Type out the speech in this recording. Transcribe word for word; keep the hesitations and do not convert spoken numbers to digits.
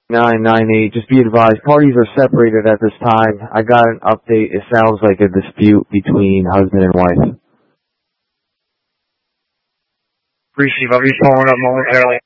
nine nine eight. Just be advised, parties are separated at this time. I got an update. It sounds like a dispute between husband and wife. Receive, I'll be following up momentarily.